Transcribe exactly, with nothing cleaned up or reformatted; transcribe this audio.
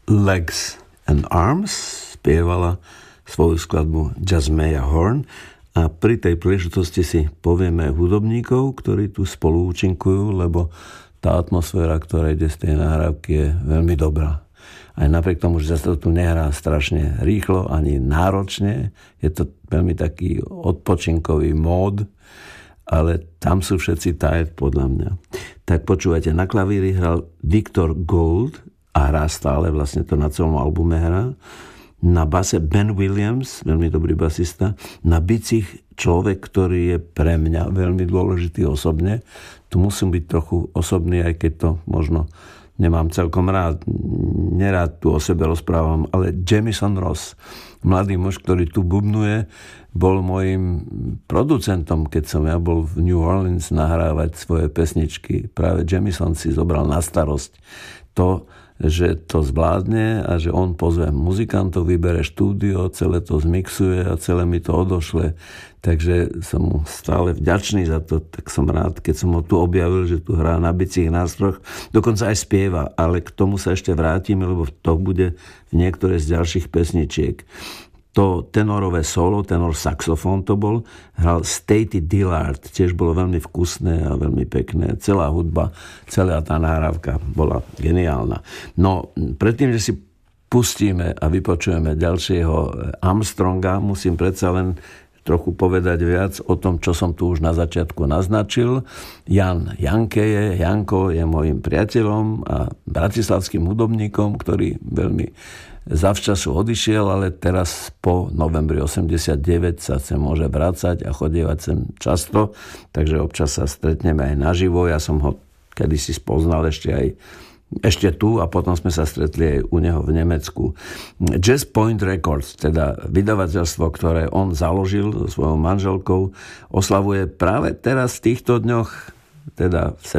Legs and Arms spievala svoju skladbu Jasmea Horn a pri tej príležitosti si povieme hudobníkov, ktorí tu spolu účinkujú, lebo tá atmosféra, ktorá ide z tej nahrávky, je veľmi dobrá. Aj napriek tomu, že sa to tu nehrá strašne rýchlo ani náročne, je to veľmi taký odpočinkový mód, ale tam sú všetci tight podľa mňa. Tak počúvajte, na klavíri hral Victor Gould a hrá stále, vlastne to na celom albume hrá. Na base Ben Williams, veľmi dobrý basista. Na bicích človek, ktorý je pre mňa veľmi dôležitý osobne. Tu musím byť trochu osobný, aj keď to možno nemám celkom rád. Nerád tu o sebe rozprávam, ale Jamison Ross, mladý muž, ktorý tu bubnuje, bol môjim producentom, keď som ja bol v New Orleans nahrávať svoje pesničky. Práve Jamison si zobral na starosť to, že to zvládne a že on pozve muzikantov, vybere štúdio, celé to zmixuje a celé mi to odošle. Takže som mu stále vďačný za to, tak som rád, keď som ho tu objavil, že tu hrá na bicích nástrojoch, dokonca aj spieva, ale k tomu sa ešte vrátime, lebo to bude v niektoré z ďalších pesničiek. To tenorové solo, tenor saxofón to bol, hral Staty Dillard, tiež bolo veľmi vkusné a veľmi pekné. Celá hudba, celá tá nahrávka bola geniálna. No, predtým, že si pustíme a vypočujeme ďalšieho Armstronga, musím predsa len trochu povedať viac o tom, čo som tu už na začiatku naznačil. Jan Jankeje, Janko je môjim priateľom a bratislavským hudobníkom, ktorý veľmi zavčasu odišiel, ale teraz po novembri osemdesiatdeväť sa sem môže vrácať a chodievať sem často, takže občas sa stretneme aj naživo. Ja som ho kedysi spoznal ešte aj ešte tu a potom sme sa stretli aj u neho v Nemecku. Jazz Point Records, teda vydavateľstvo, ktoré on založil so svojou manželkou, oslavuje práve teraz v týchto dňoch, teda v